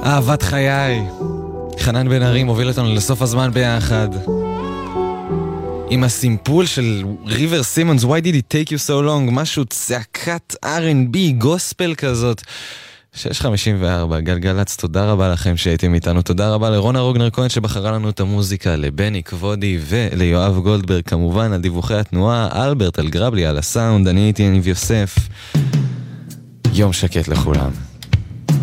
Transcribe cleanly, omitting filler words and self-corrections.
אהבת חיי. חנן בן ארי מוביל אותנו לסוף הזמן ביחד. עם הסימפול של ריבר סימונס, Why did it take you so long? משהו צעקת R&B, גוספל כזאת. 6:54, גלגלץ, תודה רבה לכם שהייתם איתנו. תודה רבה לרונה רוגנר כהן שבחרה לנו את המוזיקה, לבני כבודי וליואב גולדברג כמובן על דיווחי התנועה, אלברט אלגרבלי על הסאונד. אני הייתי יניב יוסף. יום שקט לכולם.